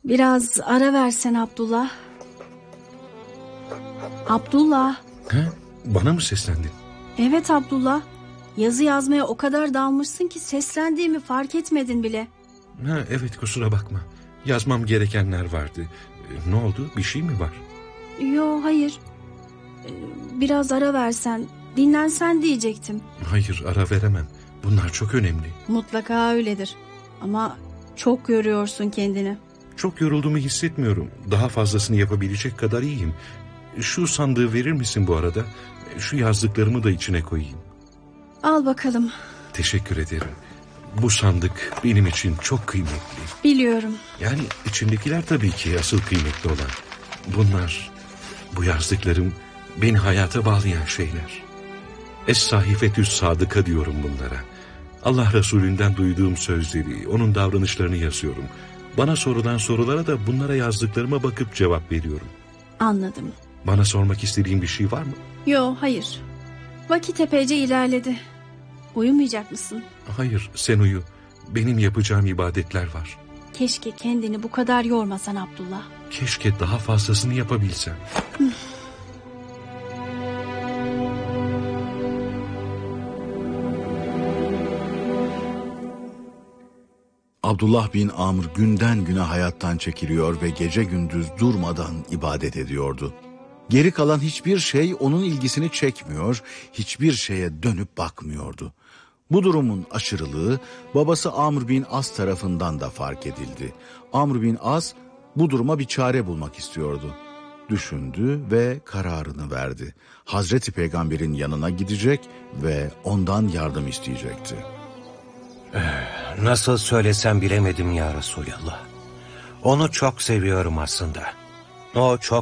Biraz ara versen Abdullah. Abdullah. He? Bana mı seslendin? Evet Abdullah. Yazı yazmaya o kadar dalmışsın ki seslendiğimi fark etmedin bile. Ha, evet, kusura bakma. Yazmam gerekenler vardı. Ne oldu? Bir şey mi var? Yo, hayır. Biraz ara versen, dinlensen diyecektim. Hayır, ara veremem. Bunlar çok önemli. Mutlaka öyledir. Ama çok yoruyorsun kendini. Çok yorulduğumu hissetmiyorum. Daha fazlasını yapabilecek kadar iyiyim. Şu sandığı verir misin bu arada? Şu yazdıklarımı da içine koyayım. Al bakalım. Teşekkür ederim. Bu sandık benim için çok kıymetli. Biliyorum. Yani içindekiler tabii ki asıl kıymetli olan. Bunlar, bu yazdıklarım beni hayata bağlayan şeyler. Es-Sahifetü's Sadıka diyorum bunlara. Allah Resulünden duyduğum sözleri, onun davranışlarını yazıyorum. Bana sorulan sorulara da bunlara yazdıklarıma bakıp cevap veriyorum. Anladım. Bana sormak istediğin bir şey var mı? Yo, hayır. Vakit epeyce ilerledi. Uyumayacak mısın? Hayır, sen uyu. Benim yapacağım ibadetler var. Keşke kendini bu kadar yormasan Abdullah. Keşke daha fazlasını yapabilsem. Abdullah bin Amr günden güne hayattan çekiliyor ve gece gündüz durmadan ibadet ediyordu. Geri kalan hiçbir şey onun ilgisini çekmiyor, hiçbir şeye dönüp bakmıyordu. Bu durumun aşırılığı babası Amr bin As tarafından da fark edildi. Amr bin As bu duruma bir çare bulmak istiyordu. Düşündü ve kararını verdi. Hazreti Peygamber'in yanına gidecek ve ondan yardım isteyecekti. Nasıl söylesem bilemedim ya Resulallah. Onu çok seviyorum aslında. O çok